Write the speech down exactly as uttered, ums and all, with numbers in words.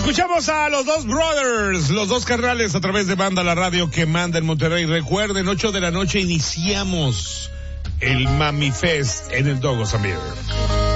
Escuchamos a los dos brothers, los dos carnales a través de Banda La Radio que manda en Monterrey. Recuerden, ocho de la noche iniciamos el Mami Fest en el Dogo Samir.